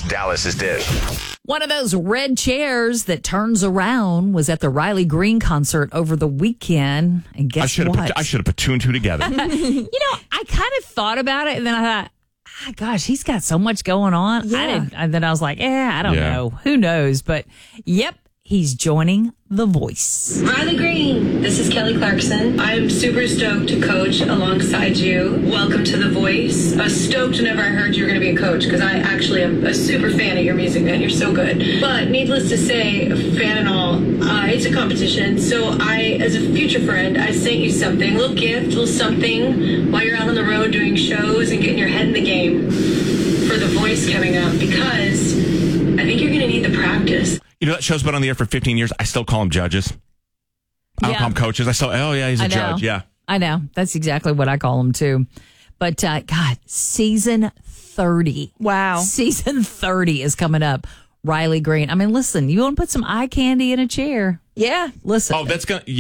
Dallas's Dish. One of those red chairs that turns around was at the Riley Green concert over the weekend. And guess what? I should have put two and two together. I kind of thought about it, and then I thought, gosh, he's got so much going on. Yeah. Then I was like, I don't know. Who knows? But, yep, he's joining The Voice. Riley Green, this is Kelly Clarkson. I'm super stoked to coach alongside you. Welcome to The Voice. I was stoked whenever I heard you were going to be a coach because I actually am a super fan of your music, man. You're so good. But needless to say, fan and all, it's a competition. So I, as a future friend, I sent you something, a little gift, a little something while you're out on the road doing shows and getting your head in the game for The Voice coming up because I think you're going to need the practice. You know, that show's been on the air for 15 years. I still call them judges. I don't call them coaches. He's a judge. Yeah. I know. That's exactly what I call them, too. But, God, season 30. Wow. Season 30 is coming up. Riley Green. I mean, listen, you want to put some eye candy in a chair? Yeah. Listen. Oh, that's going to...